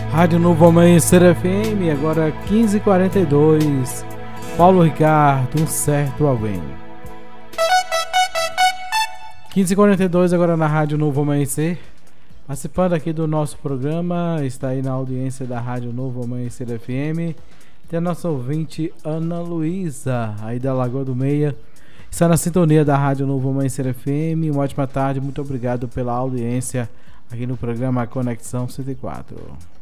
Rádio Novo Amanhecer FM, agora 15h42. Paulo Ricardo, um certo alguém. 15h42 agora na Rádio Novo Amanhecer. Participando aqui do nosso programa, está aí na audiência da Rádio Novo Amanhecer FM. Tem a nossa ouvinte Ana Luísa, aí da Lagoa do Meia. Está na sintonia da Rádio Novo Amanhecer FM. Uma ótima tarde, muito obrigado pela audiência aqui no programa Conexão 104.